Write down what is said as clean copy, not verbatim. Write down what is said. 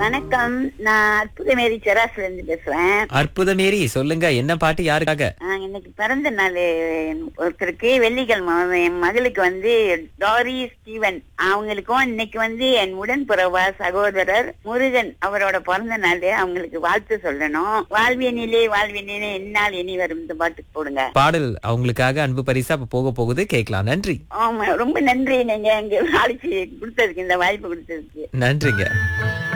வணக்கம். நான் அற்புதமேரி செராஸ்ல இருந்து பேசுறேன். அற்புதமேரி, சொல்லுங்க, என்ன பாட்டு யாருக்காக? இன்னைக்கு பிறந்த நாள் ஒருத்தருக்கு, வெள்ளிக்கிழமை. என் மகளுக்கு டாரி ஸ்டீவன் அவங்களுக்கும், இன்னைக்கு என் உடன்பிறவா சகோதரர் முருகன் அவரோட பிறந்த நாள். அவங்களுக்கு வாழ்த்து சொல்லணும். வாழ்வியனிலே வாழ்வியனிலே என்னால் இனி வரும் இந்த பாட்டுக்கு போடுங்க. பாடல் அவங்களுக்காக அன்பு பரிசா இப்ப போக போகுது, கேட்கலாம். நன்றி. ஆமா, ரொம்ப நன்றி. நீங்க இங்க அழைச்சி கொடுத்ததுக்கு, இந்த வாய்ப்பு கொடுத்ததுக்கு நன்றிங்க.